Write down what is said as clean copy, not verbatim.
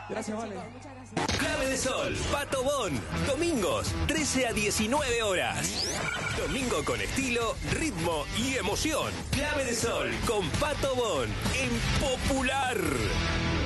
Gracias, Vale. chicos, muchas gracias. Clave de Sol, Pato Bon, domingos, 13 a 19 horas. Domingo con estilo, ritmo y emoción. Clave de Sol con Pato Bon en Popular.